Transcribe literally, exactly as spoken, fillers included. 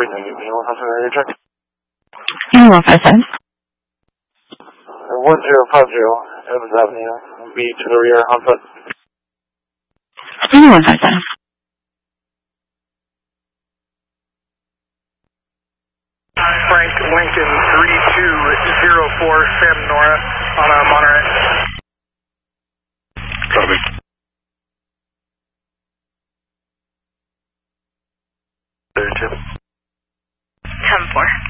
Brittany, anyone else in the area check? Anyone five seven. one zero five zero, Evans Avenue, B to the rear, on foot. Anyone five seven. Frank Lincoln three two zero four, Sam Nora on a Monterey. Copy. There, Jim. ten four.